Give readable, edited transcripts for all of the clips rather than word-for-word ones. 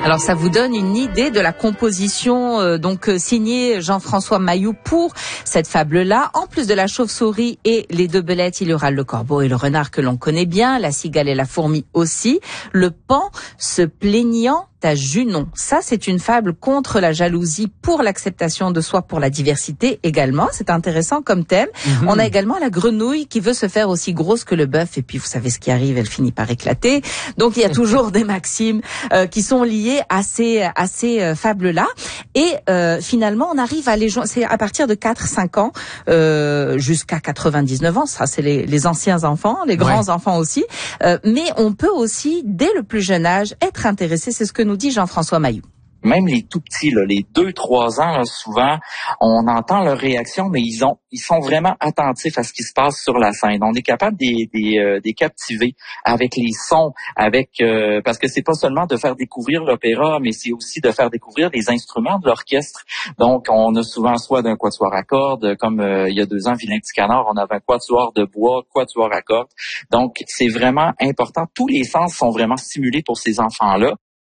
Alors ça vous donne une idée de la composition signée Jean-François Mailloux pour cette fable-là. En plus de la chauve-souris et les deux belettes, il y aura le corbeau et le renard que l'on connaît bien, la cigale et la fourmi aussi, le paon se plaignant à Junon. Ça, c'est une fable contre la jalousie, pour l'acceptation de soi, pour la diversité également. C'est intéressant comme thème. On a également la grenouille qui veut se faire aussi grosse que le bœuf. Et puis, vous savez ce qui arrive, elle finit par éclater. Donc, il y a toujours des maximes qui sont liées à ces fables-là. Et finalement, on arrive à c'est à partir de 4-5 ans jusqu'à 99 ans. Ça, c'est les anciens enfants, les grands enfants aussi. Mais on peut aussi, dès le plus jeune âge, être intéressé. C'est ce que nous dit Jean-François Mailloux. Même les tout petits, là, les 2-3 ans, là, souvent, on entend leur réaction, mais ils sont vraiment attentifs à ce qui se passe sur la scène. On est capable des captiver avec les sons, parce que c'est pas seulement de faire découvrir l'opéra, mais c'est aussi de faire découvrir les instruments de l'orchestre. Donc, on a souvent soit d'un quatuor à cordes, comme il y a 2 ans, Vilain Petit Canard, on avait un quatuor de bois, quatuor à cordes. Donc, c'est vraiment important. Tous les sens sont vraiment stimulés pour ces enfants-là.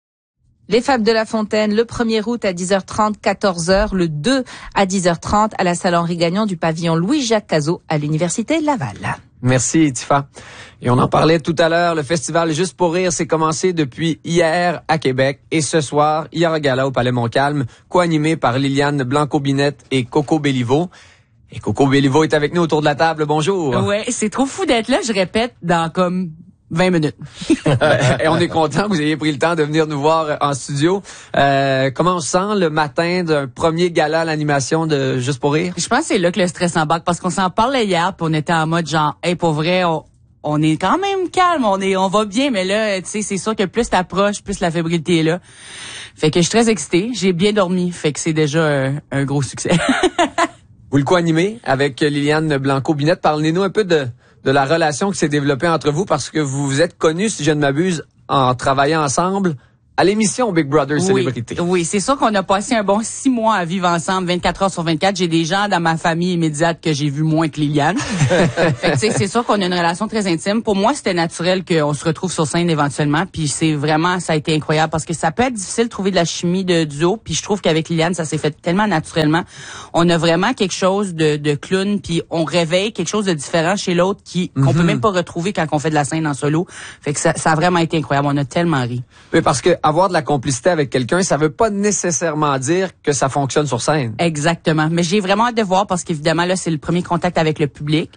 Les Fables de La Fontaine, le 1er août à 10h30, 14h, le 2 à 10h30 à la salle Henri Gagnon du pavillon Louis-Jacques Cazot à l'Université Laval. Merci, Tifa. Et on en parlait tout à l'heure, le festival Juste pour rire s'est commencé depuis hier à Québec. Et ce soir, il y aura gala au Palais Montcalm, co-animé par Liliane Blanco-Binette et Coco Béliveau. Et Coco Béliveau est avec nous autour de la table. Bonjour. Ouais, c'est trop fou d'être là, je répète, dans comme 20 minutes. Et on est content que vous ayez pris le temps de venir nous voir en studio. Comment on se sent le matin d'un premier gala à l'animation de Juste pour rire? Je pense que c'est là que le stress embarque, parce qu'on s'en parlait hier, puis on était en mode genre, hey, pour vrai, on est quand même calme, on va bien, mais là, tu sais, c'est sûr que plus t'approches, plus la fébrilité est là. Fait que je suis très excitée, j'ai bien dormi, fait que c'est déjà un gros succès. Vous le co-animez avec Liliane Blanco-Binette. Parlez-nous un peu de la relation qui s'est développée entre vous, parce que vous vous êtes connus, si je ne m'abuse, en travaillant ensemble à l'émission Big Brother Célébrité. Oui, c'est sûr qu'on a passé un bon 6 mois à vivre ensemble, 24 heures sur 24. J'ai des gens dans ma famille immédiate que j'ai vu moins que Liliane. Fait que, tu sais, c'est sûr qu'on a une relation très intime. Pour moi, c'était naturel qu'on se retrouve sur scène éventuellement. Puis ça a été incroyable, parce que ça peut être difficile de trouver de la chimie de duo. Puis je trouve qu'avec Liliane, ça s'est fait tellement naturellement. On a vraiment quelque chose de clown, puis on réveille quelque chose de différent chez l'autre qu'on peut même pas retrouver quand on fait de la scène en solo. Fait que ça a vraiment été incroyable. On a tellement ri. Oui, parce que avoir de la complicité avec quelqu'un, ça veut pas nécessairement dire que ça fonctionne sur scène. Exactement. Mais j'ai vraiment hâte de voir, parce qu'évidemment, là, c'est le premier contact avec le public.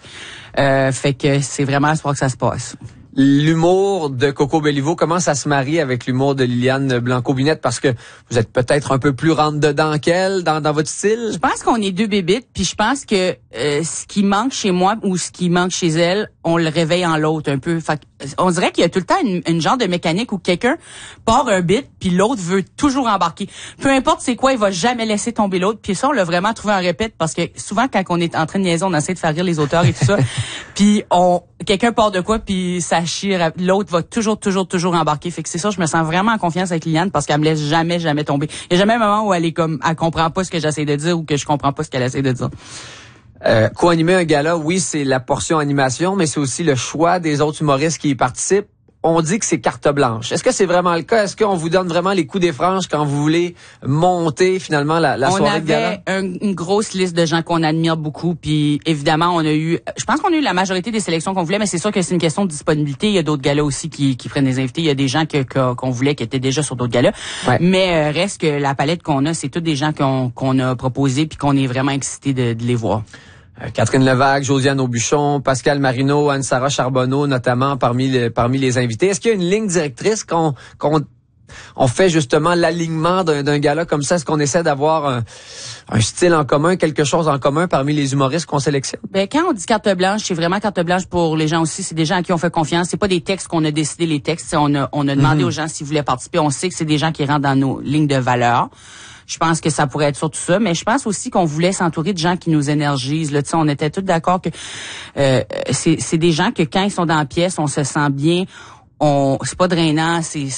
Fait que c'est vraiment à ce moment que ça se passe. L'humour de Coco Béliveau, comment ça se marie avec l'humour de Liliane Blanco-Binette? Parce que vous êtes peut-être un peu plus rentre-dedans qu'elle dans votre style. Je pense qu'on est deux bébites, puis je pense que ce qui manque chez moi ou ce qui manque chez elle, on le réveille en l'autre un peu. Fait on dirait qu'il y a tout le temps une genre de mécanique où quelqu'un part un bit, puis l'autre veut toujours embarquer. Peu importe c'est quoi, il va jamais laisser tomber l'autre. Puis ça, on l'a vraiment trouvé en répète, parce que souvent, quand on est en train de niaiser, on essaie de faire rire les auteurs et tout ça. Puis quelqu'un part de quoi, puis ça chire, l'autre va toujours embarquer. Fait que c'est ça, je me sens vraiment en confiance avec Liliane, parce qu'elle me laisse jamais tomber. Il y a jamais un moment où elle comprend pas ce que j'essaie de dire, ou que je comprends pas ce qu'elle essaie de dire. Co-animer un gala, oui, c'est la portion animation, mais c'est aussi le choix des autres humoristes qui y participent. On dit que c'est carte blanche. Est-ce que c'est vraiment le cas? Est-ce qu'on vous donne vraiment les coups des franges quand vous voulez monter finalement la soirée de gala? On avait une grosse liste de gens qu'on admire beaucoup, puis évidemment je pense qu'on a eu la majorité des sélections qu'on voulait, mais c'est sûr que c'est une question de disponibilité. Il y a d'autres galas aussi qui prennent des invités. Il y a des gens qu'on voulait qui étaient déjà sur d'autres galas. Ouais. Mais reste que la palette qu'on a, c'est tous des gens qu'on a proposés, puis qu'on est vraiment excités de les voir. Catherine Levac, Josiane Aubuchon, Pascal Marino, Anne-Sara Charbonneau, notamment parmi les invités. Est-ce qu'il y a une ligne directrice qu'on fait justement l'alignement d'un gala comme ça? Est-ce qu'on essaie d'avoir un style en commun, quelque chose en commun parmi les humoristes qu'on sélectionne? Ben, quand on dit carte blanche, c'est vraiment carte blanche pour les gens aussi. C'est des gens à qui on fait confiance. C'est pas des textes qu'on a décidé les textes. On a demandé aux gens s'ils voulaient participer. On sait que c'est des gens qui rentrent dans nos lignes de valeur. Je pense que ça pourrait être surtout ça, mais je pense aussi qu'on voulait s'entourer de gens qui nous énergisent. Là, on était tous d'accord que c'est des gens que quand ils sont dans la pièce, on se sent bien. C'est pas drainant,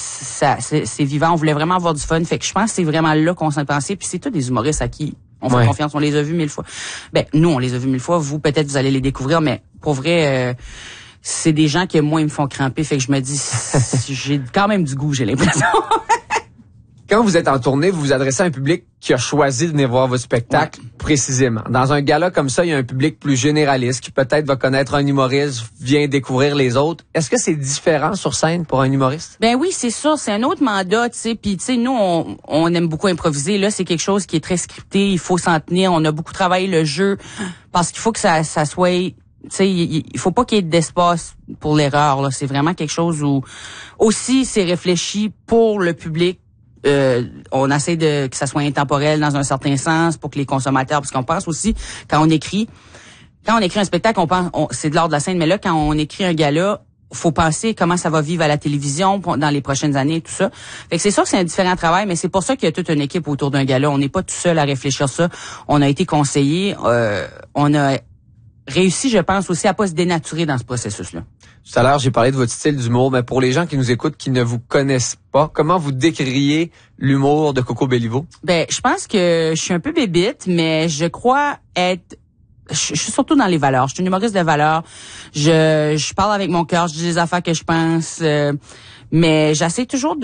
c'est vivant. On voulait vraiment avoir du fun. Fait que je pense que c'est vraiment là qu'on s'est pensé. Puis c'est tous des humoristes à qui on fait confiance. On les a vus 1000 fois. Ben nous, on les a vus 1000 fois. Vous, peut-être, vous allez les découvrir, mais pour vrai. C'est des gens qui, moi, ils me font cramper. Fait que je me dis, j'ai quand même du goût, j'ai l'impression. Quand vous êtes en tournée, vous vous adressez à un public qui a choisi de venir voir votre spectacle précisément. Dans un gala comme ça, il y a un public plus généraliste qui peut-être va connaître un humoriste, vient découvrir les autres. Est-ce que c'est différent sur scène pour un humoriste? Ben oui, c'est sûr, c'est un autre mandat, tu sais. Puis tu sais, nous on aime beaucoup improviser. Là, c'est quelque chose qui est très scripté. Il faut s'en tenir. On a beaucoup travaillé le jeu parce qu'il faut que ça soit. Tu sais, il faut pas qu'il y ait d'espace pour l'erreur. Là, c'est vraiment quelque chose où aussi c'est réfléchi pour le public. On essaie que ça soit intemporel dans un certain sens pour que les consommateurs, parce qu'on pense aussi quand on écrit un spectacle, c'est de l'ordre de la scène, mais là quand on écrit un gala, faut penser comment ça va vivre à la télévision dans les prochaines années, tout ça. Fait que c'est sûr que c'est un différent travail, mais c'est pour ça qu'il y a toute une équipe autour d'un gala. On n'est pas tout seul à réfléchir ça. On a été conseillés, on a réussi, je pense, aussi à pas se dénaturer dans ce processus-là. Tout à l'heure, j'ai parlé de votre style d'humour, mais pour les gens qui nous écoutent, qui ne vous connaissent pas, comment vous décririez l'humour de Coco Bellivo? Ben, je pense que je suis un peu bébite, mais je crois être... Je suis surtout dans les valeurs. Je suis une humoriste de valeurs. Je parle avec mon cœur, je dis les affaires que je pense, mais j'essaie toujours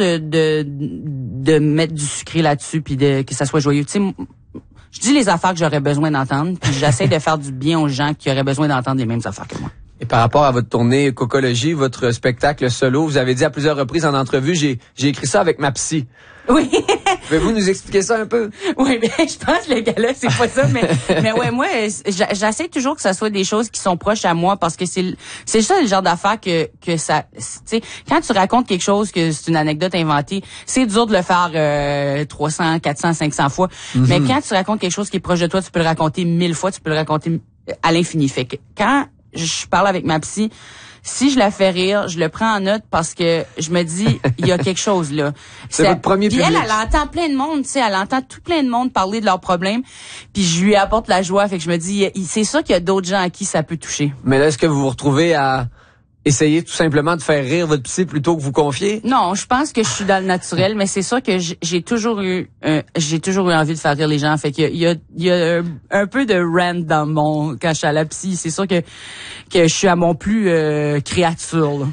de mettre du sucré là-dessus, puis que ça soit joyeux. Tu sais, je dis les affaires que j'aurais besoin d'entendre, puis j'essaie de faire du bien aux gens qui auraient besoin d'entendre les mêmes affaires que moi. Et par rapport à votre tournée Cocologie, votre spectacle solo, vous avez dit à plusieurs reprises en entrevue, j'ai écrit ça avec ma psy. Oui. Pouvez-vous nous expliquer ça un peu? Oui, mais je pense que le gars-là, c'est pas ça, mais ouais, moi, j'essaie toujours que ça soit des choses qui sont proches à moi parce que c'est ça le genre d'affaire que ça, tu sais, quand tu racontes quelque chose que c'est une anecdote inventée, c'est dur de le faire 300, 400, 500 fois. Mm-hmm. Mais quand tu racontes quelque chose qui est proche de toi, tu peux le raconter 1000 fois, tu peux le raconter à l'infini. Fait que quand je parle avec ma psy, si je la fais rire, je le prends en note parce que je me dis, il y a quelque chose là. C'est votre premier public. Puis elle entend plein de monde, tu sais, elle entend tout plein de monde parler de leurs problèmes, puis je lui apporte la joie. Fait que je me dis, c'est sûr qu'il y a d'autres gens à qui ça peut toucher. Mais là, est-ce que vous vous retrouvez à essayer tout simplement de faire rire votre psy plutôt que vous confier? Non, je pense que je suis dans le naturel, mais c'est sûr que j'ai toujours eu envie de faire rire les gens. Fait qu'il y a un peu de rant dans quand je suis à la psy. C'est sûr que je suis à mon plus créature. Là.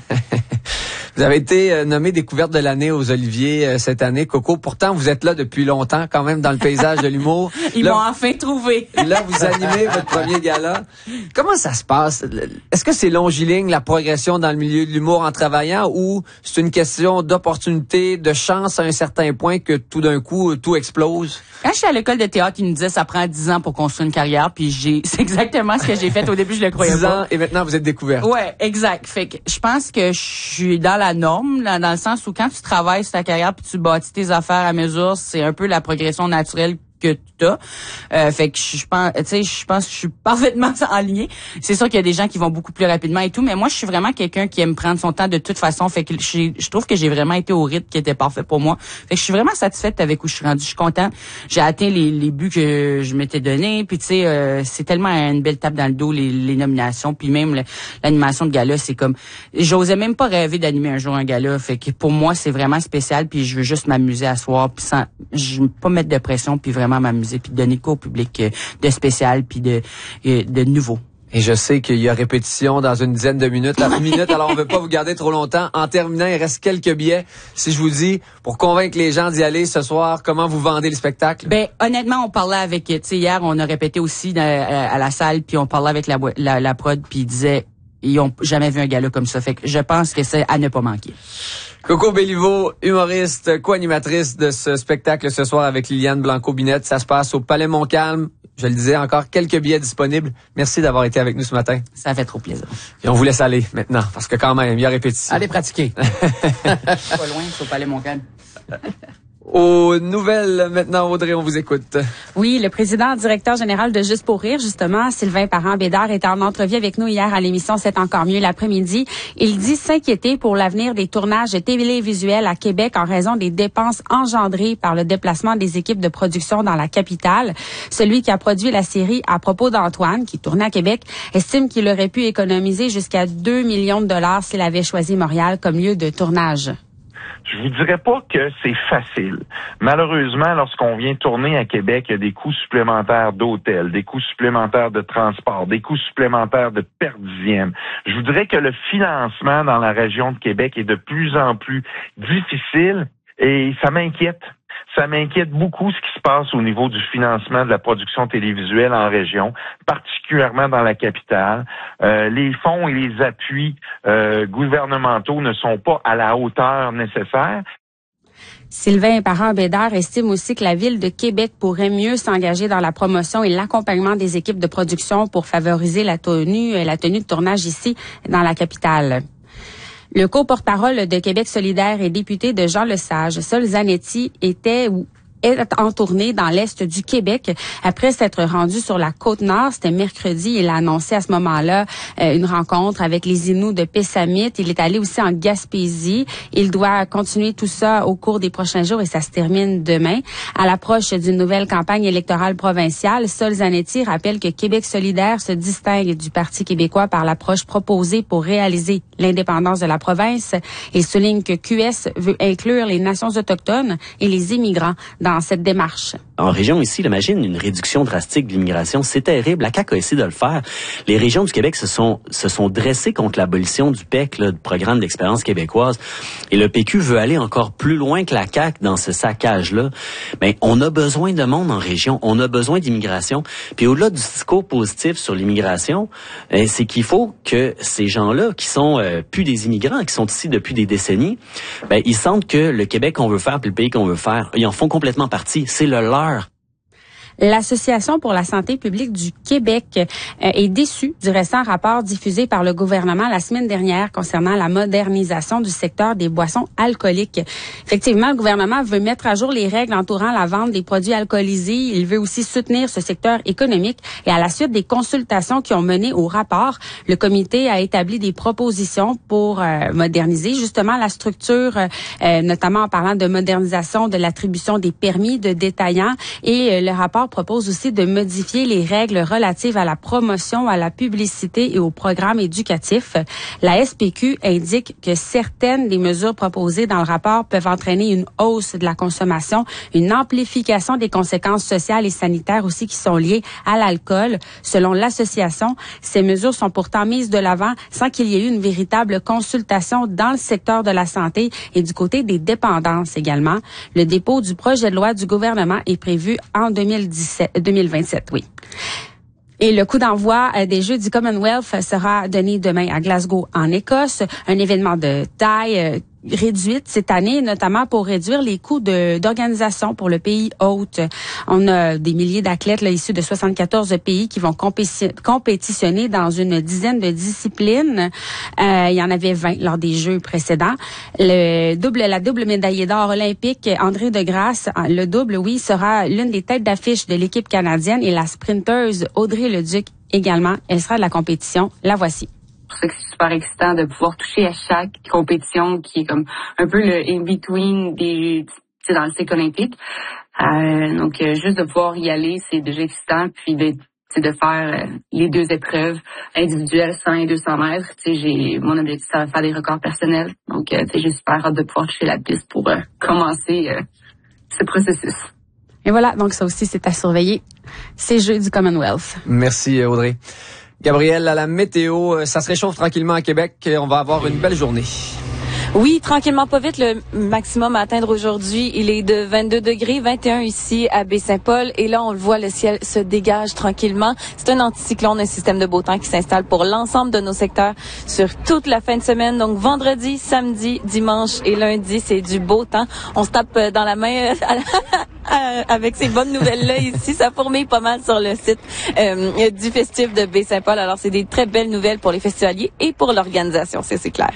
Vous avez été nommé découverte de l'année aux Oliviers cette année, Coco. Pourtant, vous êtes là depuis longtemps quand même dans le paysage de l'humour. Ils m'ont enfin trouvé. Là, vous animez votre premier gala. Comment ça se passe? Est-ce que c'est longiligne, la progression dans le milieu de l'humour en travaillant, ou c'est une question d'opportunité, de chance à un certain point que tout d'un coup, tout explose? Quand je suis à l'école de théâtre, ils nous disaient ça prend 10 ans pour construire une carrière, puis c'est exactement ce que j'ai fait. Au début, je le croyais pas. 10 ans et maintenant, vous êtes découverte. Ouais, exact. Fait que je pense que je suis dans la norme, là, dans le sens où quand tu travailles sur ta carrière puis tu bâtis tes affaires à mesure, c'est un peu la progression naturelle que tu as. Fait que je pense que je suis parfaitement enlignée. C'est sûr qu'il y a des gens qui vont beaucoup plus rapidement et tout, mais moi je suis vraiment quelqu'un qui aime prendre son temps de toute façon. Fait que je trouve que j'ai vraiment été au rythme qui était parfait pour moi. Fait que je suis vraiment satisfaite avec où je suis rendue. Je suis contente. J'ai atteint les buts que je m'étais donné. Puis tu sais, c'est tellement une belle tape dans le dos les nominations. Puis même l'animation de gala, c'est comme j'osais même pas rêver d'animer un jour un gala. Fait que pour moi c'est vraiment spécial. Puis je veux juste m'amuser à soir. Puis je veux pas mettre de pression. Puis vraiment m'amuser puis donner quoi au public de spécial puis de nouveau. Et je sais qu'il y a répétition dans une dizaine de minutes, alors on veut pas vous garder trop longtemps. En terminant, il reste quelques billets. Si je vous dis, pour convaincre les gens d'y aller ce soir, comment vous vendez le spectacle? Ben, honnêtement, on parlait avec, tu sais, hier, on a répété aussi à la salle, puis on parlait avec la prod, puis ils disaient, ils ont jamais vu un gala comme ça. Fait que je pense que c'est à ne pas manquer. Coco Bellivo, humoriste, co-animatrice de ce spectacle ce soir avec Liliane Blanco-Binette. Ça se passe au Palais Montcalm. Je le disais, encore quelques billets disponibles. Merci d'avoir été avec nous ce matin. Ça fait trop plaisir. Et on vous laisse aller maintenant, parce que quand même, il y a répétition. Allez pratiquer. Pas loin, c'est au Palais Montcalm. Aux nouvelles, maintenant, Audrey, on vous écoute. Oui, le président directeur général de Juste pour rire, justement, Sylvain Parent-Bédard, était en entrevue avec nous hier à l'émission C'est encore mieux l'après-midi. Il dit s'inquiéter pour l'avenir des tournages télévisuels à Québec en raison des dépenses engendrées par le déplacement des équipes de production dans la capitale. Celui qui a produit la série À propos d'Antoine, qui tournait à Québec, estime qu'il aurait pu économiser jusqu'à 2 millions de dollars s'il avait choisi Montréal comme lieu de tournage. Je vous dirais pas que c'est facile. Malheureusement, lorsqu'on vient tourner à Québec, il y a des coûts supplémentaires d'hôtel, des coûts supplémentaires de transport, des coûts supplémentaires de per dixième. Je vous dirais que le financement dans la région de Québec est de plus en plus difficile et ça m'inquiète. Ça m'inquiète beaucoup ce qui se passe au niveau du financement de la production télévisuelle en région, particulièrement dans la capitale. Les fonds et les appuis gouvernementaux ne sont pas à la hauteur nécessaire. Sylvain Parent-Bédard estime aussi que la Ville de Québec pourrait mieux s'engager dans la promotion et l'accompagnement des équipes de production pour favoriser la tenue de tournage ici dans la capitale. Le co-porte-parole de Québec solidaire et député de Jean Lesage, Sol Zanetti, est en tournée dans l'est du Québec après s'être rendu sur la Côte-Nord. C'était mercredi. Il a annoncé à ce moment-là une rencontre avec les Inuits de Pessamit. Il est allé aussi en Gaspésie. Il doit continuer tout ça au cours des prochains jours et ça se termine demain. À l'approche d'une nouvelle campagne électorale provinciale, Sol Zanetti rappelle que Québec solidaire se distingue du Parti québécois par l'approche proposée pour réaliser l'indépendance de la province. Il souligne que QS veut inclure les nations autochtones et les immigrants dans cette démarche. En région ici, imagine une réduction drastique de l'immigration, c'est terrible. La CAQ a essayé de le faire. Les régions du Québec se sont dressées contre l'abolition du PEC, du programme d'expérience québécoise. Et le PQ veut aller encore plus loin que la CAQ dans ce saccage-là. Mais on a besoin de monde en région, on a besoin d'immigration. Puis au-delà du discours positif sur l'immigration, c'est qu'il faut que ces gens-là, qui sont plus des immigrants, qui sont ici depuis des décennies, ils sentent que le Québec qu'on veut faire puis le pays qu'on veut faire, ils en font complètement partie. C'est le leur. L'Association pour la santé publique du Québec est déçue du récent rapport diffusé par le gouvernement la semaine dernière concernant la modernisation du secteur des boissons alcooliques. Effectivement, le gouvernement veut mettre à jour les règles entourant la vente des produits alcoolisés. Il veut aussi soutenir ce secteur économique. Et à la suite des consultations qui ont mené au rapport, le comité a établi des propositions pour moderniser justement la structure, notamment en parlant de modernisation de l'attribution des permis de détaillants. Et le rapport propose aussi de modifier les règles relatives à la promotion, à la publicité et aux programmes éducatifs. La SPQ indique que certaines des mesures proposées dans le rapport peuvent entraîner une hausse de la consommation, une amplification des conséquences sociales et sanitaires aussi qui sont liées à l'alcool. Selon l'association, ces mesures sont pourtant mises de l'avant sans qu'il y ait eu une véritable consultation dans le secteur de la santé et du côté des dépendances également. Le dépôt du projet de loi du gouvernement est prévu en 2027, oui. Et le coup d'envoi des Jeux du Commonwealth sera donné demain à Glasgow, en Écosse. Un événement de taille réduite cette année, notamment pour réduire les coûts d'organisation pour le pays hôte. On a des milliers d'athlètes issus de 74 pays qui vont compétitionner dans une dizaine de disciplines. Il y en avait 20 lors des Jeux précédents. La double médaillée d'or olympique, André Degrasse, le double, oui, sera l'une des têtes d'affiche de l'équipe canadienne et la sprinteuse Audrey Leduc également. Elle sera de la compétition. La voici. C'est pour ça que c'est super excitant de pouvoir toucher à chaque compétition qui est comme un peu le in-between dans le cycle olympique. Donc, juste de pouvoir y aller, c'est déjà excitant. Puis de faire les deux épreuves individuelles, 100 et 200 mètres. Mon objectif, c'est de faire des records personnels. Donc, j'ai super hâte de pouvoir toucher la piste pour commencer ce processus. Et voilà, donc ça aussi, c'est à surveiller. Ces Jeux du Commonwealth. Merci, Audrey. Gabrielle, à la météo, ça se réchauffe tranquillement à Québec. On va avoir une belle journée. Oui, tranquillement, pas vite. Le maximum à atteindre aujourd'hui, il est de 22 degrés, 21 ici à Baie-Saint-Paul. Et là, on le voit, le ciel se dégage tranquillement. C'est un anticyclone, un système de beau temps qui s'installe pour l'ensemble de nos secteurs sur toute la fin de semaine. Donc, vendredi, samedi, dimanche et lundi, c'est du beau temps. On se tape dans la main avec ces bonnes nouvelles-là ici. Ça fourmille pas mal sur le site du festif de Baie-Saint-Paul. Alors, c'est des très belles nouvelles pour les festivaliers et pour l'organisation, c'est clair.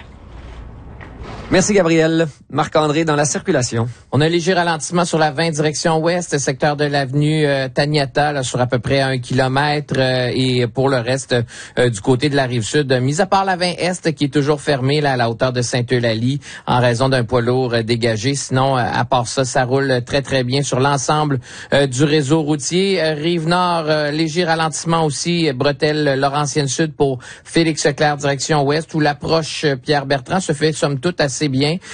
Merci, Gabriel. Marc-André, dans la circulation. On a un léger ralentissement sur la 20 direction ouest, secteur de l'avenue Taniata, là, sur à peu près 1 kilomètre, et pour le reste du côté de la Rive-Sud. Mis à part la 20 est qui est toujours fermée là, à la hauteur de Sainte-Eulalie en raison d'un poids lourd dégagé. Sinon, à part ça, ça roule très, très bien sur l'ensemble du réseau routier. Rive-Nord, léger ralentissement aussi, bretelle Laurentienne-Sud pour Félix-Leclerc direction ouest, où l'approche Pierre-Bertrand se fait somme toute assez bien. C'est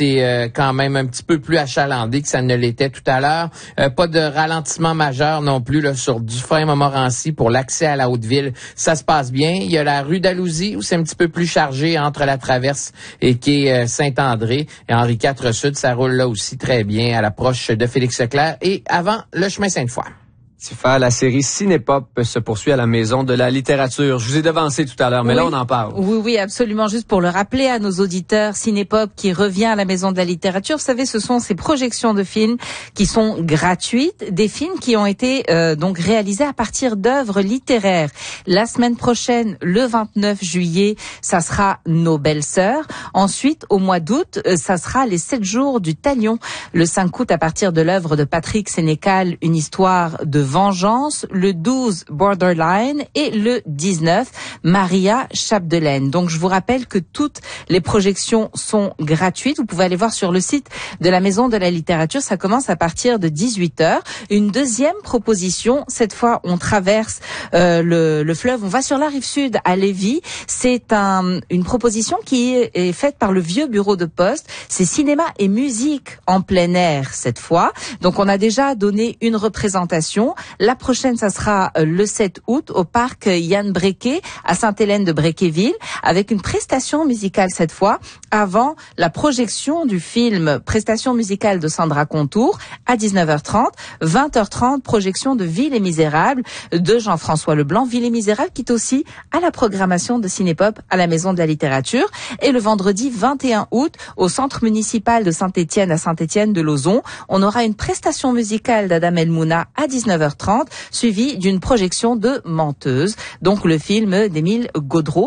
c'est quand même un petit peu plus achalandé que ça ne l'était tout à l'heure. Pas de ralentissement majeur non plus là, sur Dufresne-Montmorency pour l'accès à la Haute-Ville. Ça se passe bien. Il y a la rue d'Alousie où c'est un petit peu plus chargé entre la Traverse et quai Saint-André. Et Henri IV Sud, ça roule là aussi très bien à l'approche de Félix-Leclerc et avant le chemin Sainte-Foy. Tifa, la série Cinépop se poursuit à la Maison de la Littérature. Je vous ai devancé tout à l'heure, mais là, on en parle. Oui, absolument. Juste pour le rappeler à nos auditeurs, Cinépop qui revient à la Maison de la Littérature, vous savez, ce sont ces projections de films qui sont gratuites, des films qui ont été donc réalisés à partir d'œuvres littéraires. La semaine prochaine, le 29 juillet, ça sera Nos belles sœurs. Ensuite, au mois d'août, ça sera Les 7 jours du Talion. Le 5 août, à partir de l'œuvre de Patrick Sénécal, Une histoire de Vengeance, le 12 Borderline et le 19 Maria Chapdelaine. Donc je vous rappelle que toutes les projections sont gratuites. Vous pouvez aller voir sur le site de la Maison de la Littérature. Ça commence à partir de 18h. Une deuxième proposition, cette fois on traverse le fleuve, on va sur la rive sud à Lévis. C'est une proposition qui est faite par le vieux bureau de poste. C'est cinéma et musique en plein air cette fois. Donc on a déjà donné une représentation. La prochaine, ça sera le 7 août au parc Yann Brequet à Sainte-Hélène de Brequéville avec une prestation musicale cette fois avant la projection du film Prestation musicale de Sandra Contour à 19h30, 20h30 projection de Ville et Misérables de Jean-François Leblanc. Ville et Misérables qui est aussi à la programmation de Cinépop à la Maison de la Littérature. Et le vendredi 21 août au Centre municipal de Saint-Étienne à Saint-Étienne de Lauzon, on aura une prestation musicale d'Adam El-Mouna à 19h30 suivi d'une projection de Menteuse, donc le film d'Émile Gaudreau.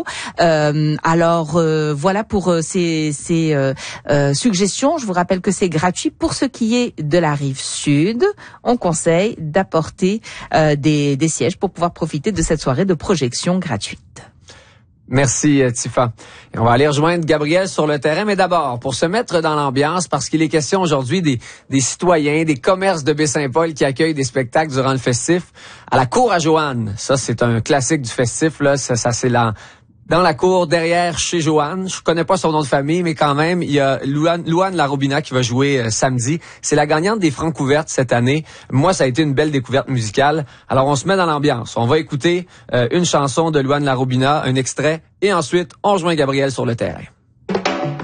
Voilà pour ces suggestions. Je vous rappelle que c'est gratuit. Pour ce qui est de la rive sud, on conseille d'apporter des sièges pour pouvoir profiter de cette soirée de projection gratuite. Merci, Tifa. Et on va aller rejoindre Gabriel sur le terrain, mais d'abord, pour se mettre dans l'ambiance, parce qu'il est question aujourd'hui des citoyens, des commerces de Baie-Saint-Paul qui accueillent des spectacles durant le festif. À la Cour à Joanne, ça, c'est un classique du festif, là, ça c'est dans la cour, derrière chez Joanne. Je connais pas son nom de famille, mais quand même, il y a Louane Larobina qui va jouer samedi. C'est la gagnante des Francouvertes cette année. Moi, ça a été une belle découverte musicale. Alors, on se met dans l'ambiance. On va écouter une chanson de Louane Larobina, un extrait, et ensuite, on rejoint Gabriel sur le terrain.